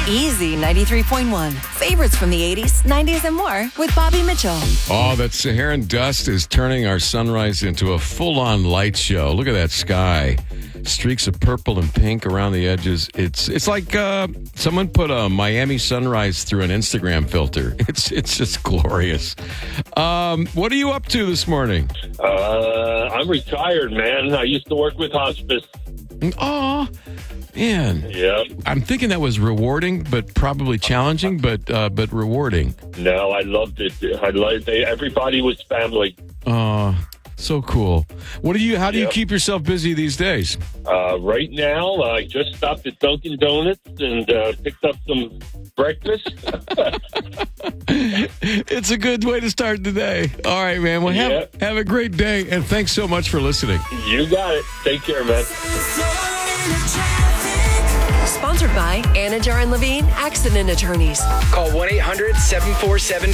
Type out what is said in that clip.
Easy 93.1. Favorites from the 80s, 90s, and more with Bobby Mitchell. Oh, that Saharan dust is turning our sunrise into a full-on light show. Look at that sky. Streaks of purple and pink around the edges. It's like someone put a Miami sunrise through an Instagram filter. It's just glorious. What are you up to this morning? I'm retired, man. I used to work with hospice. Oh, man. Yeah. I'm thinking that was rewarding, but probably challenging, but rewarding. No, I loved it. Everybody was family. So cool. How do you keep yourself busy these days? Right now, I just stopped at Dunkin' Donuts and picked up some breakfast. It's a good way to start the day. All right, man. Well, have a great day, and thanks so much for listening. You got it. Take care, man. Sponsored by Anajar and Levine Accident Attorneys. Call 1-800-747